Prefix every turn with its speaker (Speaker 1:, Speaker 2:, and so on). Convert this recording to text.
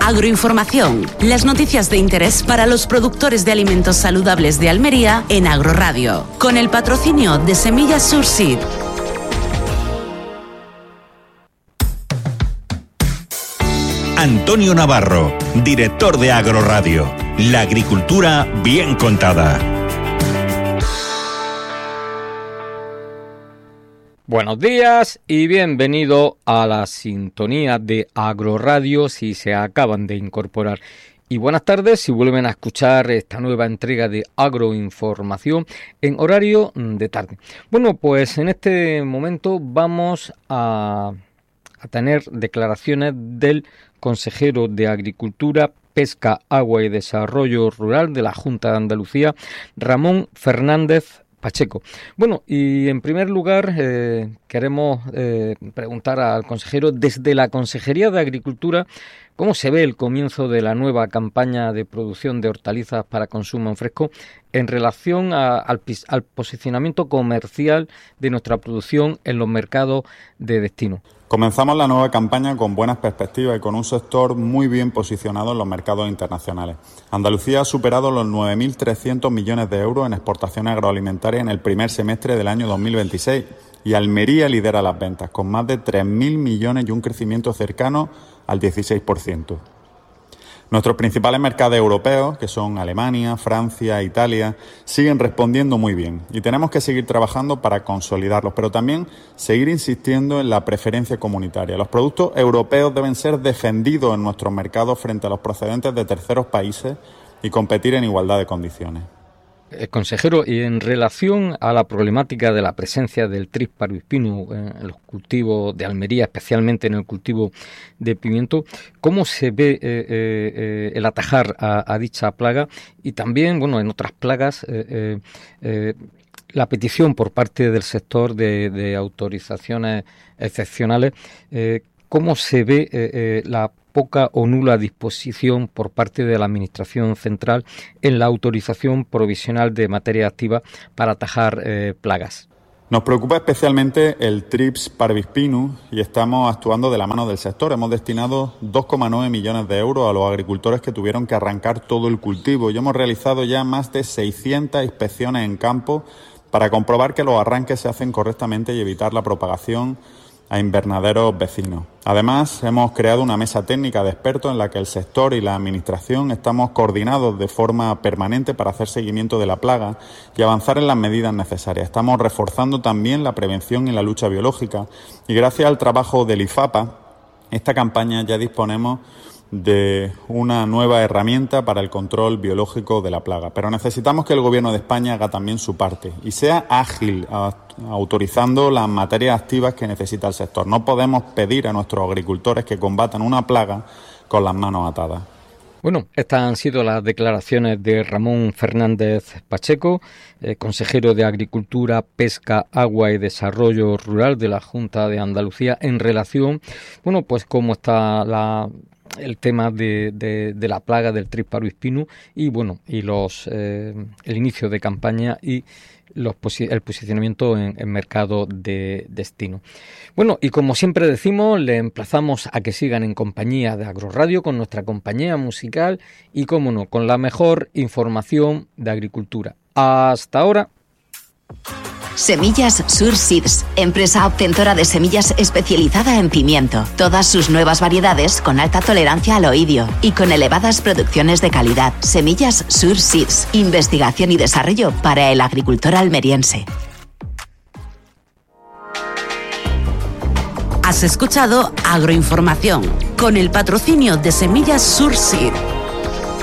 Speaker 1: Agroinformación, las noticias de interés para los productores de alimentos saludables de Almería en Agroradio, con el patrocinio de Semillas Surseed.
Speaker 2: Antonio Navarro, director de Agroradio. La agricultura bien contada.
Speaker 3: Buenos días y bienvenido a la sintonía de Agroradio si se acaban de incorporar. Y buenas tardes si vuelven a escuchar esta nueva entrega de Agroinformación en horario de tarde. Bueno, pues en este momento vamos a tener declaraciones del consejero de Agricultura, Pesca, Agua y Desarrollo Rural de la Junta de Andalucía, Ramón Fernández Pacheco. Bueno, y en primer lugar queremos preguntar al consejero, desde la Consejería de Agricultura, ¿cómo se ve el comienzo de la nueva campaña de producción de hortalizas para consumo en fresco en relación al posicionamiento comercial de nuestra producción en los mercados de destino?
Speaker 4: Comenzamos la nueva campaña con buenas perspectivas y con un sector muy bien posicionado en los mercados internacionales. Andalucía ha superado los 9.300 millones de euros en exportaciones agroalimentarias en el primer semestre del año 2026 y Almería lidera las ventas con más de 3.000 millones y un crecimiento cercano al 16%. Nuestros principales mercados europeos, que son Alemania, Francia, Italia, siguen respondiendo muy bien y tenemos que seguir trabajando para consolidarlos, pero también seguir insistiendo en la preferencia comunitaria. Los productos europeos deben ser defendidos en nuestros mercados frente a los procedentes de terceros países y competir en igualdad de condiciones.
Speaker 3: Consejero, y en relación a la problemática de la presencia del Trix parvispinus en los cultivos de Almería, especialmente en el cultivo de pimiento, ¿cómo se ve el atajar a dicha plaga? Y también, bueno, en otras plagas, la petición por parte del sector de autorizaciones excepcionales, ¿cómo se ve la poca o nula disposición por parte de la Administración Central en la autorización provisional de materia activa para atajar plagas?
Speaker 4: Nos preocupa especialmente el Trix parvispinus y estamos actuando de la mano del sector. Hemos destinado 2,9 millones de euros a los agricultores que tuvieron que arrancar todo el cultivo y hemos realizado ya más de 600 inspecciones en campo para comprobar que los arranques se hacen correctamente y evitar la propagación a invernaderos vecinos. Además, hemos creado una mesa técnica de expertos en la que el sector y la Administración estamos coordinados de forma permanente para hacer seguimiento de la plaga y avanzar en las medidas necesarias. Estamos reforzando también la prevención y la lucha biológica y gracias al trabajo del IFAPA, esta campaña ya disponemos de una nueva herramienta para el control biológico de la plaga. Pero necesitamos que el Gobierno de España haga también su parte y sea ágil autorizando las materias activas que necesita el sector. No podemos pedir a nuestros agricultores que combatan una plaga con las manos atadas.
Speaker 3: Bueno, estas han sido las declaraciones de Ramón Fernández Pacheco, consejero de Agricultura, Pesca, Agua y Desarrollo Rural de la Junta de Andalucía en relación, bueno, pues cómo está el tema de la plaga del Trix parvispinus y bueno, y el inicio de campaña y el posicionamiento en mercado de destino. Bueno, y como siempre decimos, le emplazamos a que sigan en compañía de Agroradio con nuestra compañía musical y, cómo no, con la mejor información de agricultura. Hasta ahora.
Speaker 5: Semillas Surseed, empresa obtentora de semillas especializada en pimiento. Todas sus nuevas variedades con alta tolerancia al oidio y con elevadas producciones de calidad. Semillas Surseed, investigación y desarrollo para el agricultor almeriense.
Speaker 1: Has escuchado Agroinformación con el patrocinio de Semillas Surseed.